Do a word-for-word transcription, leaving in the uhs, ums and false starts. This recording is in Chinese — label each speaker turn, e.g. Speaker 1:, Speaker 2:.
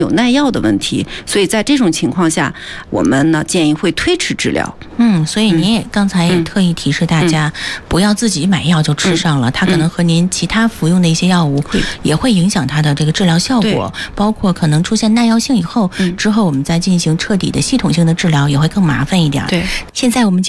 Speaker 1: 有耐药的问题，所以在这种情况下，我们呢建议会推迟治疗。
Speaker 2: 嗯，所以您也刚才也特意提示大家，嗯、不要自己买药就吃上了，嗯、它可能和您其他服用的一些药物也会影响它的这个治疗效果，包括可能出现耐药性以后，嗯、之后我们再进行彻底的系统性的治疗也会更麻烦一点。
Speaker 1: 对，
Speaker 2: 现在我们